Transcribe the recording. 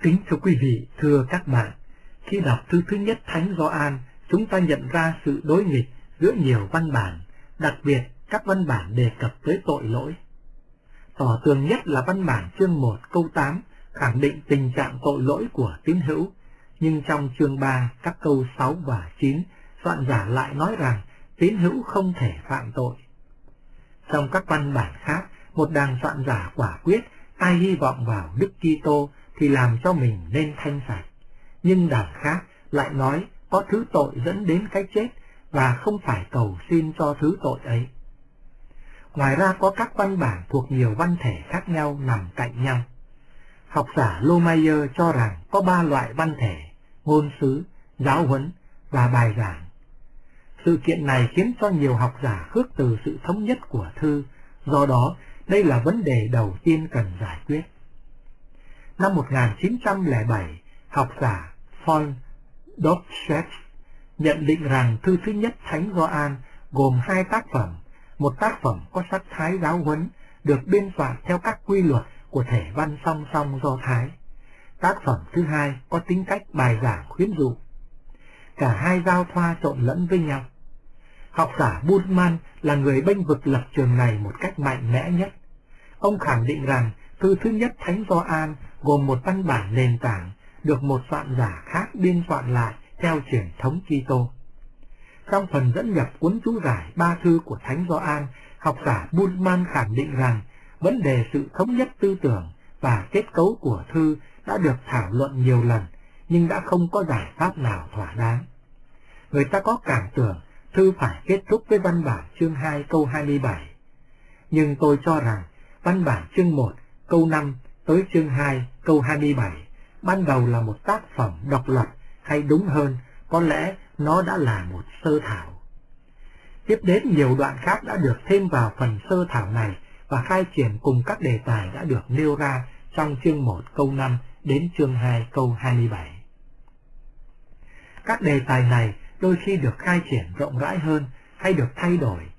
Kính thưa quý vị, thưa các bạn, khi đọc thư thứ nhất Thánh Gioan, chúng ta nhận ra sự đối nghịch giữa nhiều văn bản, đặc biệt các văn bản đề cập tới tội lỗi. Tỏ tường nhất là văn bản chương 1 câu 8 khẳng định tình trạng tội lỗi của tín hữu, nhưng trong chương 3 các câu 6 và 9, soạn giả lại nói rằng tín hữu không thể phạm tội. Trong các văn bản khác, một đàng soạn giả quả quyết ai hy vọng vào Đức Kitô thì làm cho mình nên thanh sạch, nhưng đảng khác lại nói có thứ tội dẫn đến cái chết và không phải cầu xin cho thứ tội ấy. Ngoài ra có các văn bản thuộc nhiều văn thể khác nhau nằm cạnh nhau. Học giả Lohmeier cho rằng có 3 loại văn thể: ngôn sứ, giáo huấn và bài giảng. Sự kiện này khiến cho nhiều học giả khước từ sự thống nhất của thư, do đó đây là vấn đề đầu tiên cần giải quyết. Năm 1907, học giả von Dordrecht nhận định rằng thư thứ nhất Thánh Gioan gồm 2 tác phẩm, một tác phẩm có sắc thái giáo huấn được biên soạn theo các quy luật của thể văn song song Do Thái. Tác phẩm thứ hai có tính cách bài giảng khuyến dụ. Cả hai giao thoa trộn lẫn với nhau. Học giả Bultmann là người bênh vực lập trường này một cách mạnh mẽ nhất. Ông khẳng định rằng thư thứ nhất Thánh Gioan gồm một văn bản nền tảng được một soạn giả khác biên soạn lại theo truyền thống Kitô. Trong phần dẫn nhập cuốn chú giải 3 thư của Thánh Gioan, học giả Bultmann khẳng định rằng vấn đề sự thống nhất tư tưởng và kết cấu của thư đã được thảo luận nhiều lần, nhưng đã không có giải pháp nào thỏa đáng. Người ta có cảm tưởng thư phải kết thúc với văn bản chương 2 câu 27. Nhưng tôi cho rằng văn bản chương 1 câu 5 tới chương 2 câu 27 ban đầu là một tác phẩm độc lập, hay đúng hơn, có lẽ nó đã là một sơ thảo. Tiếp đến nhiều đoạn khác đã được thêm vào phần sơ thảo này và khai triển cùng các đề tài đã được nêu ra trong chương 1 câu 5 đến chương 2 câu 27. Các đề tài này đôi khi được khai triển rộng rãi hơn hay được thay đổi